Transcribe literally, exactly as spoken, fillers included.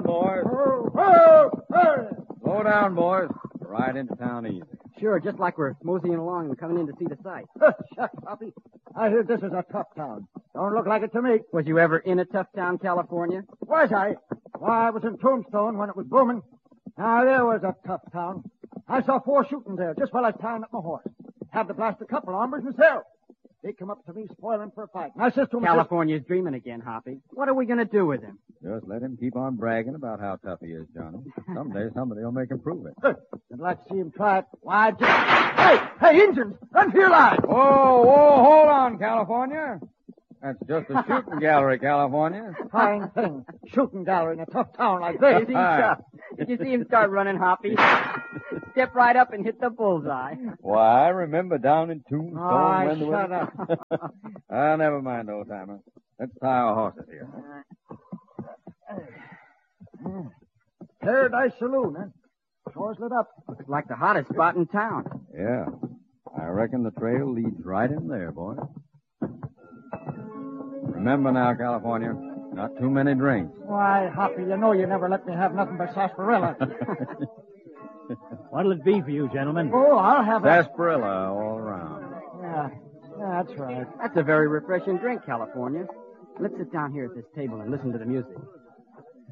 boys. Oh, oh, oh. Slow down, boys. Ride into town easy. Sure, just like we're moseying along and coming in to see the sight. Shucks, Hoppy. I hear this is a tough town. Don't look like it to me. Was you ever in a tough town, California? Was I? Why, I was in Tombstone when it was booming. Now, there was a tough town. I saw four shooting there just while I was tying up my horse. Had to blast a couple armors myself. They come up to me spoiling for a fight. And I says to myself... California's dreaming again, Hoppy. What are we going to do with him? Just let him keep on bragging about how tough he is, Johnny. Someday somebody will make him prove it. I'd like to see him try it. Why, just... Hey, hey, Injuns, run for your lives. Whoa, whoa, hold on, California. That's just a shooting gallery, California. Fine thing. Shooting gallery in a tough town like this. He's tough. Did you see him start running, Hoppy? Step right up and hit the bullseye. Why, I remember down in Tombstone Oh, when there shut was... up. Ah, never mind, old timer. Let's tie our horses here. Paradise Saloon, huh? Shore's lit up. Looks like the hottest spot in town. Yeah. I reckon the trail leads right in there, boy. Remember now, California, not too many drinks. Why, Hoppy, you know you never let me have nothing but sarsaparilla. What'll it be for you, gentlemen? Oh, I'll have a... Sarsaparilla all around. Yeah, yeah, that's right. That's a very refreshing drink, California. Let's sit down here at this table and listen to the music.